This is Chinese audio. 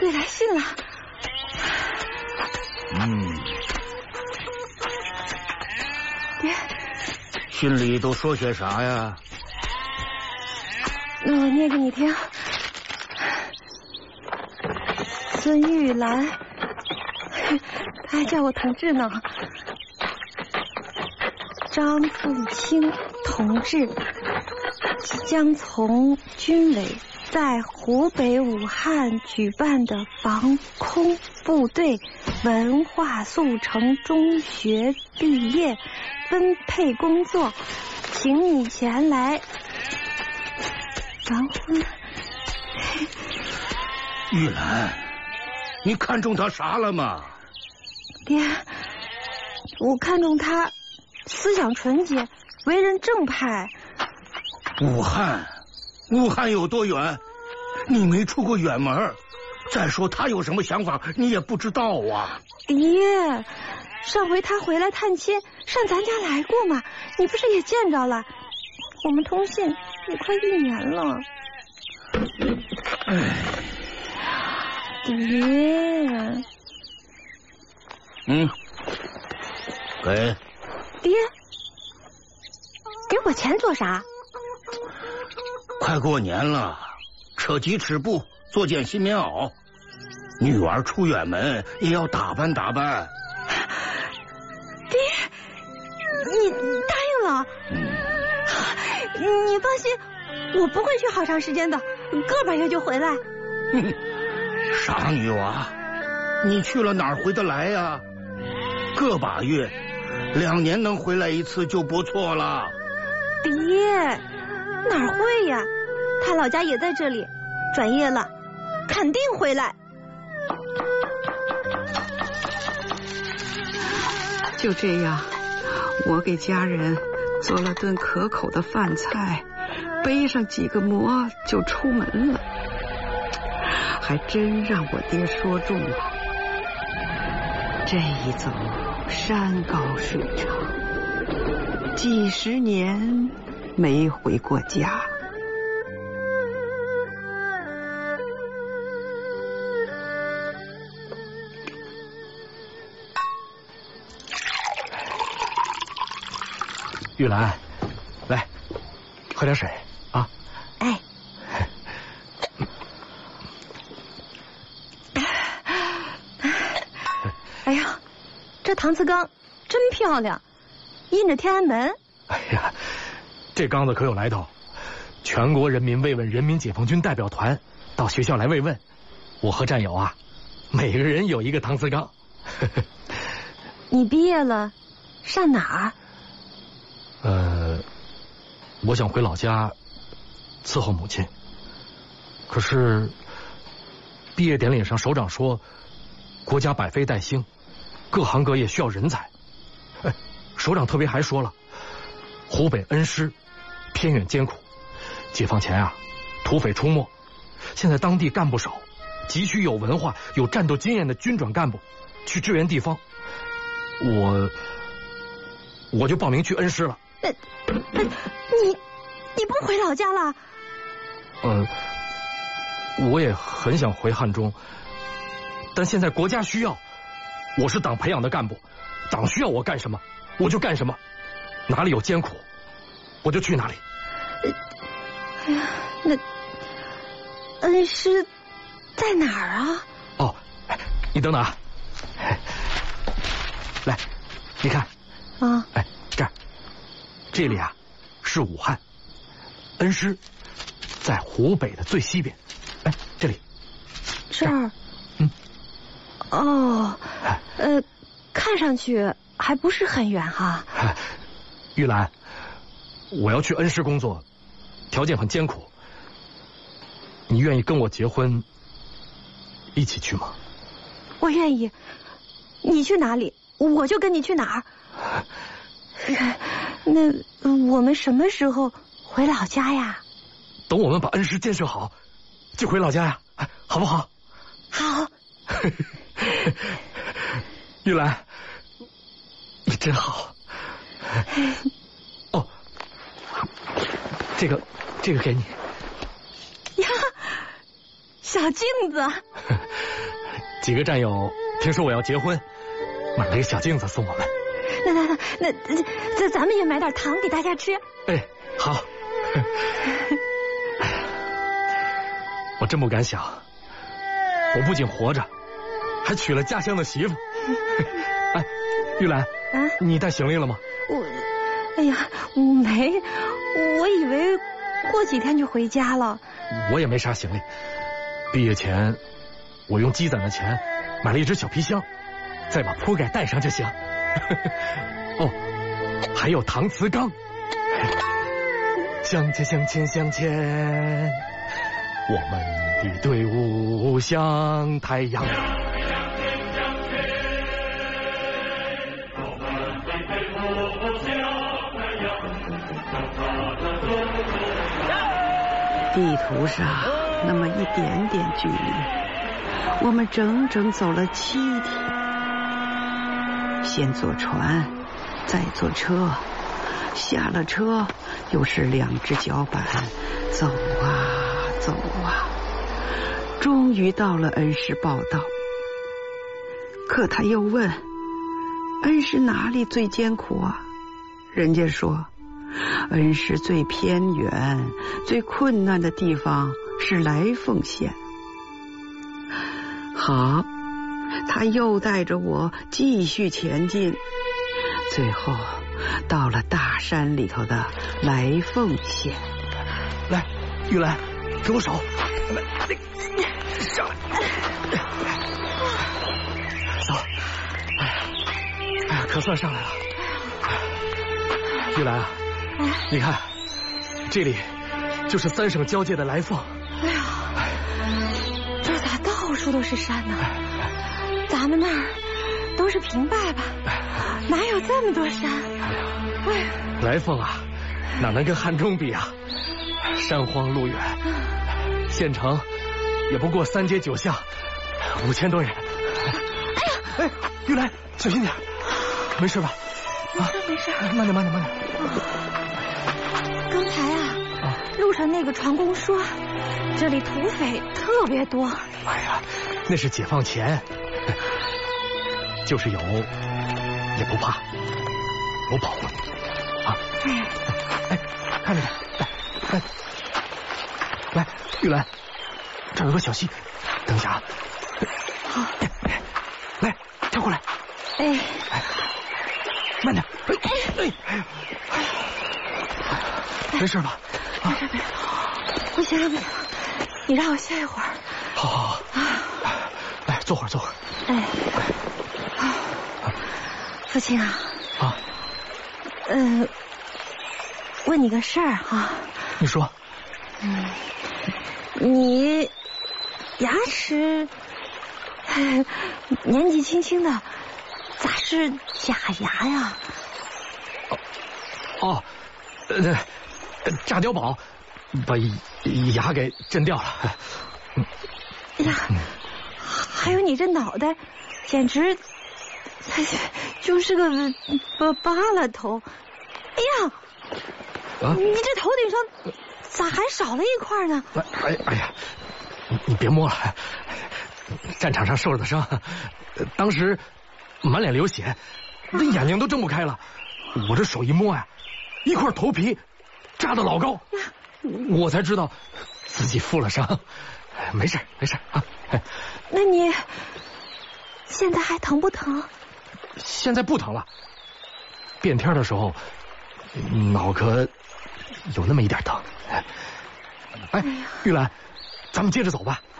队来信了。爹， 信里都说些啥呀？ 那我念给你听。孙玉兰，他还叫我同志呢。张凤清同志即将从军委在湖北武汉举办的防空部队文化速成中学毕业分配工作，请你前来完婚。 玉兰，你看中他啥了吗？ 爹，我看中他思想纯洁，为人正派。 武汉有多远？你没出过远门。再说他有什么想法，你也不知道啊。 爹，上回他回来探亲，上咱家来过嘛，你不是也见着了？我们通信也快1年了。爹。 给。 爹，给我钱做啥？ 快过年了，扯鸡吃布，做件新棉袄。女儿出远门也要打扮打扮。 爹，你答应了？你放心，我不会去好长时间的，个把月就回来。 傻女娃，你去了哪儿回得来呀？个把月，2年能回来一次就不错了。 爹，哪儿会呀？他老家也在这里，转业了，肯定回来。 就这样，我给家人做了顿可口的饭菜，背上几个馍就出门了，还真让我爹说中了。这一走，山高水长，几10年没回过家。 玉兰，来，喝点水啊。 哎。哎呀，这搪瓷缸真漂亮，印着天安门。 哎呀，这缸子可有来头，全国人民慰问人民解放军代表团到学校来慰问，我和战友啊，每个人有一个搪瓷缸。 你毕业了，上哪儿？ 我想回老家伺候母亲，可是毕业典礼上首长说，国家百废待兴，各行各业需要人才。首长特别还说了，湖北恩施偏远艰苦，解放前啊，土匪出没，现在当地干部少，急需有文化、有战斗经验的军转干部去支援地方。我就报名去恩施了。 你不回老家了？ 我也很想回汉中，但现在国家需要，我是党培养的干部，党需要我干什么我就干什么，哪里有艰苦我就去哪里。 哎呀，那恩施在哪儿啊？ 哦，你等等啊，来，你看啊，这儿，这里啊是武汉，恩施在湖北的最西边。这里， 这儿，哦，看上去还不是很远哈。 玉兰，我要去恩施工作，条件很艰苦，你愿意跟我结婚，一起去吗？ 我愿意，你去哪里，我就跟你去哪儿。那我们什么时候回老家呀？ 等我们把恩施建设好，就回老家呀，好不好？ 好。 玉兰，你真好。哦，这个给你。 呀，小镜子。 几个战友听说我要结婚，买了个小镜子送我们。 那咱们也买点糖给大家吃。 哎，好。我真不敢想，我不仅活着，还娶了家乡的媳妇。哎，玉兰，你带行李了吗？ 哎呀，没，我以为过几天就回家了。 我也没啥行李，毕业前我用积攒的钱买了一只小皮箱，再把铺盖带上就行。哦，还有搪瓷缸。向前向前向前，我们的队伍像太阳。 地图上那么一点点距离，我们整整走了7天。先坐船，再坐车，下了车又是2只脚板，走啊走啊，终于到了恩施报道。可他又问，恩施哪里最艰苦啊？人家说，恩施最偏远、最困难的地方是来凤县。好，他又带着我继续前进，最后到了大山里头的来凤县。 来，玉兰，给我手。来，上来。走。哎呀，可算上来了。玉兰啊，你看，这里就是3省交界的来凤。 哎呀，这咋到处都是山呢？咱们那儿都是平坝吧？哪有这么多山？哎呀， 来凤啊，哪能跟汉中比啊？山荒路远，县城也不过3街9巷，5000多人。哎呀，玉兰，小心点，没事吧？ 没事。 慢点。 刚才路上那个船工说，这里土匪特别多。 哎呀，那是解放前，就是有也不怕，我保护你啊！哎，看着点，来，玉兰，这儿有个小溪，等一下啊。 好， 来，跳过来。 哎， 慢点。没事吧？ 没事，不行，你让我歇一会儿。 好，来，坐会儿。 哎，父亲啊。问你个事儿哈。 你说。 你牙齿年纪轻的，咋是假牙呀？炸碉堡把牙给震掉了。哎呀，还有你这脑袋，简直就是个疤了头。哎呀，你这头顶上咋还少了一块呢？ 哎呀，你别摸了，战场上受的伤，当时满脸流血，那眼睛都睁不开了。我这手一摸呀，一块头皮扎得老高，我才知道自己负了伤。没事啊。 那你现在还疼不疼？ 现在不疼了，变天的时候脑壳有那么一点疼。哎，玉兰，咱们接着走吧。